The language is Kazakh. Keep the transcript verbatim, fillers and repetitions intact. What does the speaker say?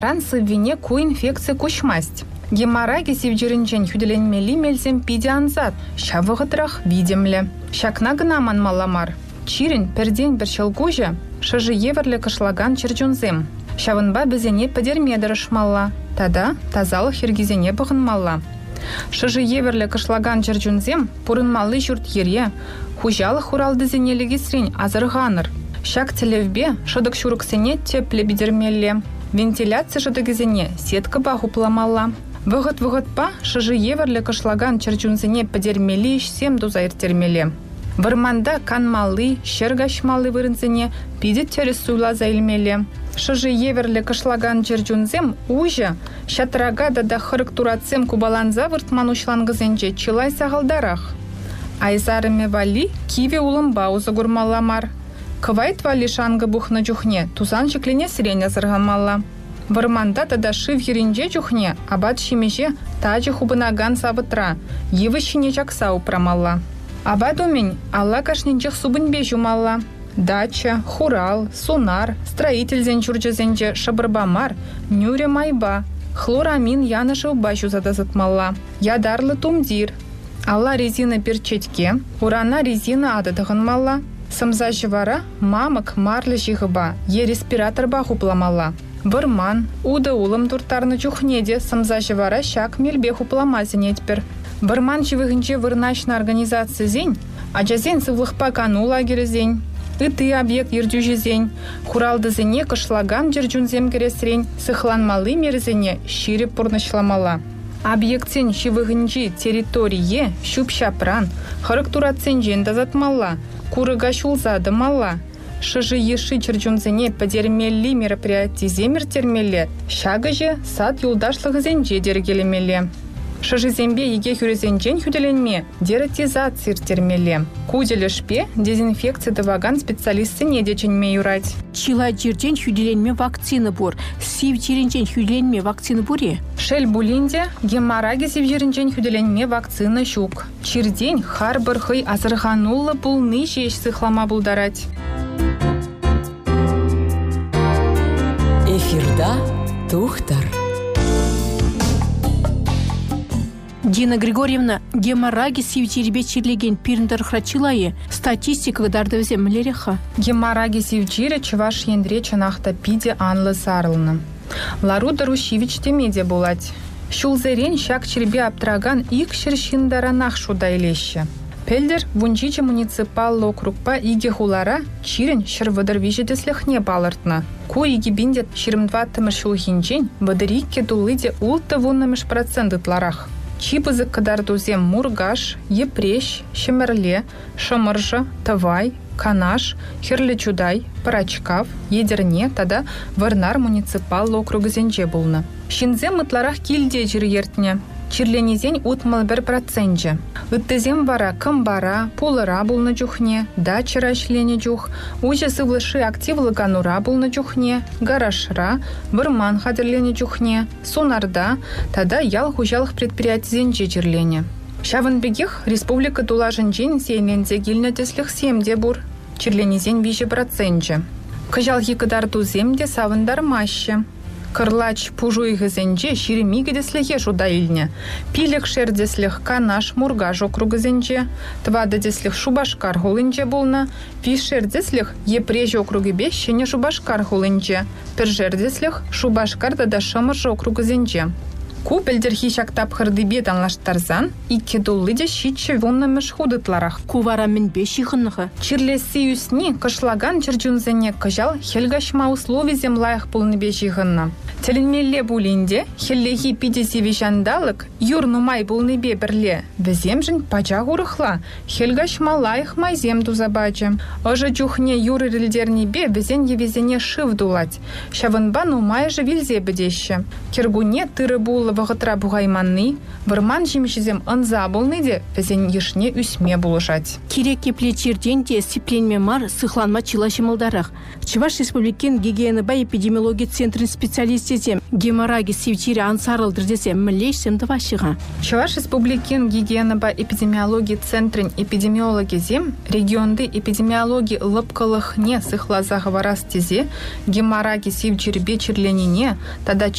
Рансы вине ку инфекция кучмасть. Геморраги сивджиринчен хюделенмели мельзем пиде анзат. Шавығытрах видемле. Шакна гына манмаламар. Чирин пердень берчелгужа, шыжы еверле кышлаган черджунзем. Шавынба бізене падермедырышмалла. Тада тазалық хергизене бұғынмалла. Шыжы еверле кышлаган черджунзем пурынмалы жұрт ере. Хужалы хуралды зенелігі срень азырғаныр. Шак телевбе шыдық шурықсене тепле бедермелле. Вентиляция шыдығызене сетка бағу пламалла. Вғыт-вғытпа шыжы еверле кышлаган черджунзене падермели ішсем дузайыртермеле. Вырманда канмалы, шергашмалы вырынзене пиде терес суйла заилмеле. Шыжы еверле кышлаган черджунзем ужа шатрага да хырык турацем кубаланза выртман ушлангызенче чылай сағалдарах. Айзарыме вали киве улымба узы гурмаламар. Кывайт вали шангы бухна жухне, тузан жеклене сирене зырганмалла. Вырманда да шив еринже жухне, абат шимеже тажы хубынаган савытра, евы шине жакса упрамалла. Абат умень алла кашненчех субынбе жумалла. Дача, хурал, сунар, строительзен чурджезенче шабырбамар, нюре майба, хлорамин янышы башу задазытмалла. Ядарлы тумдир. Алла резина перчетке, урана резина ададығынмалла. Самза жывара мамык марлы жиғыба, е респиратор баху пламалла. Вырман, уда улым туртарны чухнеде, самза жывара шак мельбе хупламазен етпер. Вырман живығынче вырначна организация зень, а жазен сывлықпа кану лагері зень. Ыты объект ердюжі зень, хуралды зене кышлаган жерджунзем кересрень, сыхланмалы мерзене шире пурнышламала. Объектсен живығынче территорие щуп-шапран, характурацен жен дазатмалла, курыга шулзадымалла. Шыжы еши черджунзене подермелли мероприятий земер термеле, шагыже сад юлдашлығы зенже дергелемеле. Шыжы зембе еге хюрезенчен хюделенме дератизация термеле. Куделе шпе дезинфекция даваган специалисты не деченме юрать. Чила жирден хюделенме вакцины бур, сив жиренчен хюделенме вакцины буре. Шель булинде геморраги сив жиренчен хюделенме вакцины щук. Чирдень харбыр хый азырғанулы булны жеш сыхлама булдарать. Эфирда тухтар. Дина Григорьевна, геморраги сивчирбе чирлеген пирндер храчилае статистика дардывзе млереха. Геморраги сивчире чуваш ендре чанахта пиде анлы сарылны. Ларуда рушивич темеде булать. Шулзерен шак чирбе аптраган ик шершиндаранах шудайлеще. Пельдер вунчиче муниципаллы округпа иге хулара чирен шырвыдыр вижедеслехне балыртна. Ку иги биндет ширмдваттымыш шулхинчен вадырикке дулыде улты вуннымыш проценты-тларах. Чипызы кадардузем мургаш, епрещ, шемерле, шамыржа, тавай, канаш, херлечудай, парачкав, едерне, тада варнар муниципаллы округызенче булны. Шинзем ытларах килде жир ертне. Чирленезен утмал бір процентже. Ыттызем вара кым бара, пулыра булны жухне, дачыра шлене жух, уже сывлышы активлы ганура булны жухне, гаражра, вырман хадырлене жухне, сунарда, тада ял хужалық предприятизенче жирлене. Шавынбегех республика тулажынчен сейлензе гильнетеслих семде бур, чирленезен виже процентже. Кыжал хикыдарту земде савындар маще. Кырлач пужуйгызенче ширемигедеслехе шудайльне. Пилек шердеслех канаш мургаж округызенче, твададеслех шубашкар хулынче булна, фишердеслех епреж округыбе шене шубашкар хулынче, пержердеслех шубашкар да шамырж округызенче. Купельдер хищактап хырдыбе танлаштарзан, икке дуллыде щитче воннымыш худытларах. Кувара минбе шихынныха. Чирлеси юсни кышлаган чырджунзене кыжал хелгашма условий землаях пулныбе жиғынна. Теленмелле булинде хеллехи пидеси вишандалык юрнумай булныбе бірле. Віземжін пача ғурықла, хелгашма лайық майзем дузабачы. Ыжы чухне юры рілдернебе візен евезене шыв дулать. Шавынба нумай же вилзе бідеші. Кергуне тыры булы вағытра буғайманны, вырман жемшізем ынза болныде, візен ешне үсме булышать. Керек кепле чирденде сипленме мар сыхланма чила шымылдарах. Чуваш республикен гигиеныба эпидемиология центрын специалистезем геморраги сивчире ансарылдыр десем мілешсем давашыға. Чуваш республикен гигиеныба эпидемиология центрын эпидемиологизем регионды эпидемиология лыпкалых не сыхлазағы варас тезе геморраги сивчирбе чирленіне тада